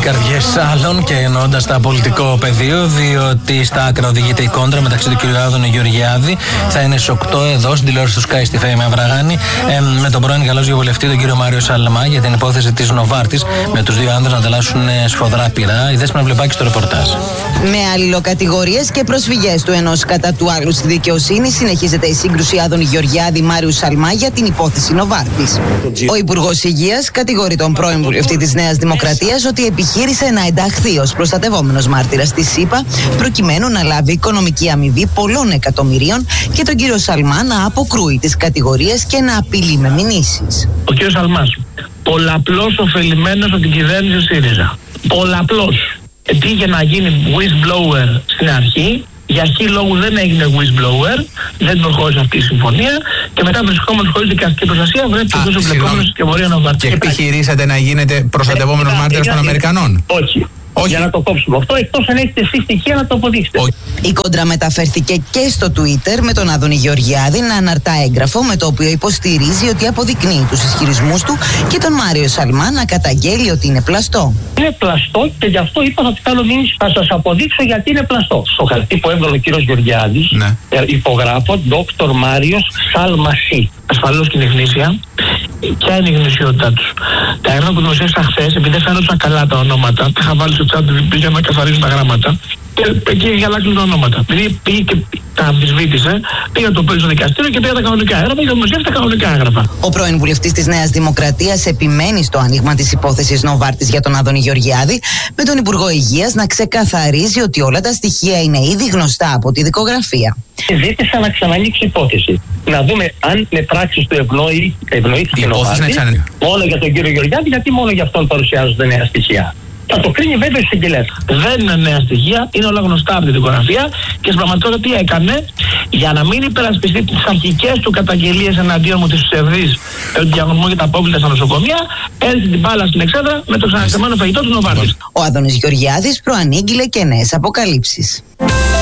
καρδιές άλλων και εννοώντας τα πολιτικό πεδίο, διότι στα άκρα οδηγείται η κόντρα μεταξύ του κ. Άδωνη Γεωργιάδη. Θα είναι στις 8 εδώ στην τηλεόραση του Sky στη Φέη Μαυραγάνη, με τον πρώην γαλλόζιο βουλευτή, τον κ. Μάριο Σαλμά, για την υπόθεση της Νοβάρτης, με τους δύο άνδρες να ανταλλάσσουν σφοδρά πυρά. Η Δέσποινα Βλεπάκη στο ρεπορτάζ. Με αλληλοκατηγορίες και προσφυγές του ενός κατά του άλλου στη δικαιοσύνη, συνεχίζεται η σύγκρουση Άδωνη Γεωργιάδη Μάριου Σαλμά για την υπόθεση Νοβάρτης. Ο Υπουργός Υγείας κατηγορεί τον πρώην βουλευτή της Νέας Δημοκρατίας ότι επιχείρησε να ενταχθεί ως προστατευόμενος μάρτυρας στη ΣΥΠΑ, προκειμένου να λάβει οικονομική αμοιβή πολλών εκατομμυρίων, και τον κύριο Σαλμά να αποκρούει τις κατηγορίες και να απειλεί με μηνύσεις. Ο κύριος Σαλμάς, πολλαπλώς ωφελημένος από την κυβέρνηση ΣΥΡΙΖΑ. Πολλαπλώς. Πήγε να γίνει whistleblower στην αρχή, για αρχή λόγου δεν έγινε whistleblower, δεν προχώρησε αυτή η συμφωνία και μετά βρισκόμενος χωρίς δικαστική προστασία βρέθηκε τόσο εμπλεκόμενος και μπορεί να βαρτίσει. Και επιχειρήσατε να γίνετε προστατευόμενος μάρτυρας των Αμερικανών? Όχι. Για να το κόψουμε αυτό, εκτός αν έχετε εσείς στοιχεία να το αποδείξετε. Η κόντρα μεταφέρθηκε και στο Twitter, με τον Άδωνη Γεωργιάδη να αναρτά έγγραφο με το οποίο υποστηρίζει ότι αποδεικνύει τους ισχυρισμούς του, και τον Μάριο Σαλμά να καταγγέλει ότι είναι πλαστό. Είναι πλαστό και γι' αυτό είπα θα κάνω μήνυση. Θα σας αποδείξω γιατί είναι πλαστό. Στο χαρτί που έβγαλε ο κύριος Γεωργιάδης, υπογράφω Dr. Μάριος Σαλμασί. Ασφαλώς και είναι γνήσια. Ποια είναι η γνησιότητά τους? Τα έγγραφα που δημοσίευσα χθες, επειδή δεν φαίνονταν καλά τα ονόματα, τα είχα βάλει στο chat, πήγα να καθαρίσουν τα γράμματα. Και εκεί είχε αλλάξει τα ονόματα. Επειδή πήγε και τα αμφισβήτησε, πήγα το πρωί στο δικαστήριο και πήγα τα κανονικά έγγραφα και δημοσίευσα τα κανονικά έγγραφα. Ο πρώην βουλευτής της Νέας Δημοκρατίας επιμένει στο άνοιγμα της υπόθεσης Νοβάρτης για τον Άδωνη Γεωργιάδη, με τον Υπουργό Υγείας να ξεκαθαρίζει ότι όλα τα στοιχεία είναι ήδη γνωστά από τη δικογραφία. Ζήτησα να ξανανοίξει υπόθεση. Να δούμε αν με πράξεις του ευνοήθηκε η Νοβάρτης μόνο για τον κύριο Γεωργιάδη, γιατί μόνο για αυτόν παρουσιάζονται νέα στοιχεία. Θα το κρίνει βέβαια η εισαγγελέα. Δεν είναι νέα στοιχεία, είναι όλα γνωστά από τη δικογραφία και στην πραγματικότητα τι έκανε? Για να μην υπερασπιστεί τις αρχικές του καταγγελίες εναντίον μου, τις ψευδείς, τον διαγωνισμό για τα απόβλητα στα νοσοκομεία, έριξε την μπάλα στην εξέδρα με το ξαναξεμένο φαγητό του Νοβάρτης. Ο Άδωνης Γεωργιάδης προανήγγειλε και νέες αποκαλύψεις.